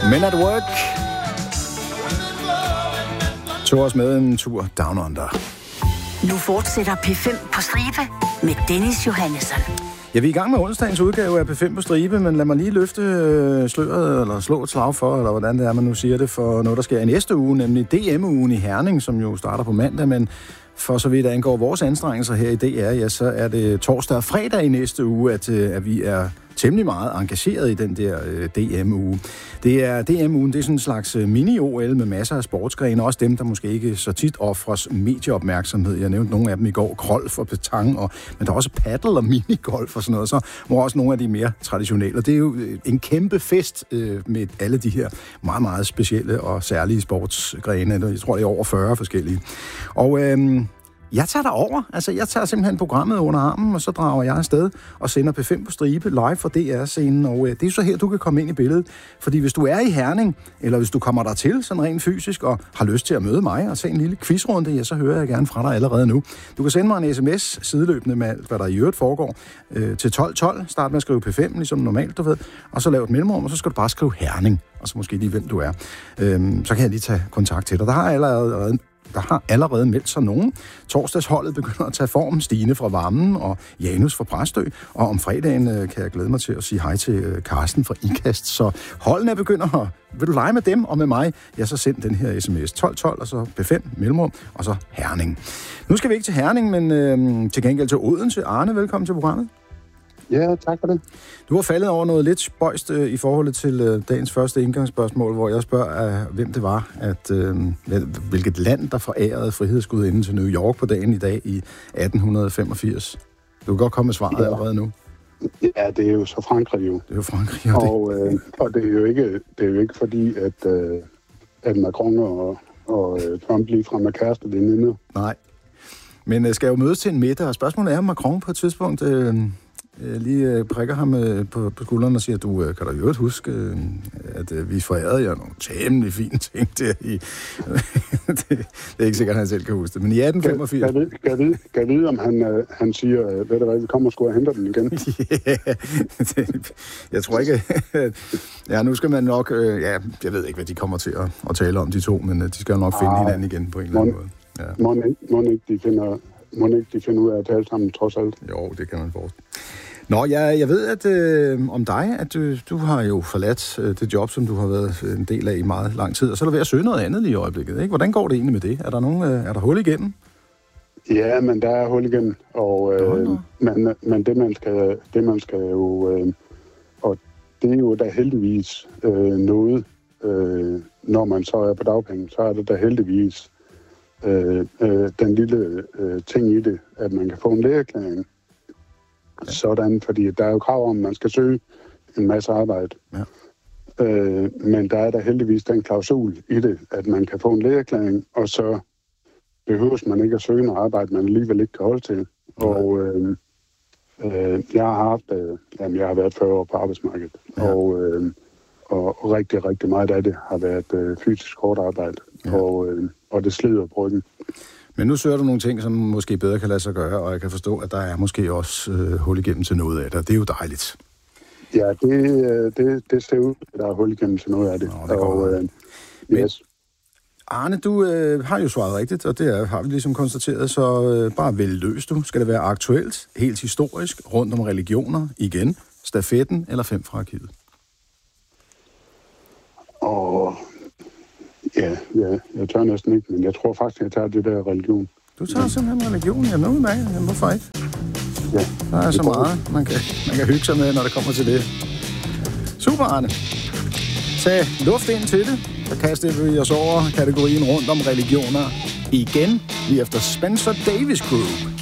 Men at Work tog os med en tur down under. Nu fortsætter P5 på stribe med Dennis Johannesson. Ja, vi er i gang med onsdagens udgave af P5 på stribe, men lad mig lige løfte sløret, eller slå et slag for, eller hvordan det er, man nu siger det, for noget, der sker i næste uge, nemlig DM-ugen i Herning, som jo starter på mandag, men for så vidt angår vores anstrengelser her i DR, ja, så er det torsdag og fredag i næste uge, at vi er temmelig meget engageret i den der DM-uge. Det er DM-ugen, det er sådan en slags mini-OL med masser af sportsgrene, også dem, der måske ikke så tit offres medieopmærksomhed. Jeg nævnte nogle af dem i går, golf og petang, men der er også paddle og minigolf og sådan noget, så må også nogle af de mere traditionelle. Det er jo en kæmpe fest med alle de her meget, meget specielle og særlige sportsgrene. Jeg tror, det er over 40 forskellige. Og jeg tager derover. Altså, jeg tager simpelthen programmet under armen, og så drager jeg afsted og sender P5 på stribe live fra DR-scenen. Og det er så her, du kan komme ind i billedet. Fordi hvis du er i Herning, eller hvis du kommer der til sådan rent fysisk, og har lyst til at møde mig og tage en lille quizrunde, ja, så hører jeg gerne fra dig allerede nu. Du kan sende mig en sms sideløbende med alt, hvad der i øvrigt foregår, til 1212. Start med at skrive P5, ligesom normalt, du ved. Og så lav et mellemrum, og så skal du bare skrive Herning. Og så måske lige, hvem du er. Så kan jeg lige tage kontakt til dig. Der har allerede meldt sig nogen. Torsdagsholdet begynder at tage form. Stine fra Varmen og Janus fra Præstø. Og om fredagen kan jeg glæde mig til at sige hej til Carsten fra Ikast. Så holdene begynder at... Vil du lege med dem og med mig? Ja, så send den her sms 1212, og så P5 mellemrum, og så Herning. Nu skal vi ikke til Herning, men til gengæld til Odense. Arne, velkommen til programmet. Ja, tak for det. Du har faldet over noget lidt spøjst i forhold til dagens første indgangsspørgsmål, hvor jeg spørger, hvem det var, hvilket land, der forærede frihedsgudinden til New York på dagen i dag i 1885. Du kan godt komme med svaret allerede nu. Ja, det er jo så Frankrig jo. Det er jo Frankrig, og det er jo ikke fordi, at Macron og Trump ligefrem er kærester veninder. Nej, men skal jo mødes til en middag, og spørgsmålet er, om Macron på et tidspunkt... lige prikker ham på skulderen og siger, du kan da jo ikke huske, at vi forærede jer nogle temmelig fine ting der i... det er ikke sikkert, at han selv kan huske det, men i 1885... Kan jeg vide, om han siger, ved du hvad, vi kommer sgu og henter den igen? Jeg tror ikke... ja, nu skal man nok... jeg ved ikke, hvad de kommer til at tale om, de to, men de skal jo nok finde hinanden igen på en eller anden måde. Ja. Må ikke de finder ud af at tale sammen, trods alt? Jo, det kan man forestille. Nå, jeg ved at om dig, at du har jo forladt det job, som du har været en del af i meget lang tid, og så er du ved at søge noget andet lige i øjeblikket, ikke? Hvordan går det egentlig med det? Er der hul igennem? Ja, men der er hul igennem, og men det man skal jo, og det er jo da heldigvis noget, når man så er på dagpenge, så er det da heldigvis den lille ting i det, at man kan få en lægeerklæring. Ja. Sådan, fordi der er jo krav om, at man skal søge en masse arbejde. Ja. Men der er der heldigvis den klausul i det, at man kan få en lægeerklæring, og så behøves man ikke at søge noget arbejde, man alligevel ikke kan holde til. Ja. Og jeg har været 40 år på arbejdsmarkedet, ja. Og rigtig, rigtig meget af det har været fysisk hårdt arbejde, ja. Og det slider bryggen. Men nu søger du nogle ting, som måske bedre kan lade sig gøre, og jeg kan forstå, at der er måske også hul igennem til noget af det, det er jo dejligt. Ja, det ser ud, at der er hul igennem til noget af det. Nå, det yes. Arne, du har jo svaret rigtigt, og det har vi ligesom konstateret, så bare vælg løs du. Skal det være aktuelt, helt historisk, rundt om religioner, igen, stafetten eller 5 fra arkivet? Ja, jeg tør næsten ikke, men jeg tror faktisk, at jeg tager det der religion. Du tager simpelthen religion? Ja, noget med. Jamen, hvorfor ikke? Ja. Der er så meget, man kan hygge sig med, når det kommer til det. Super, Arne. Tag luft ind til det. Så kaster vi os over kategorien rundt om religioner igen, lige efter Spencer Davis Crew.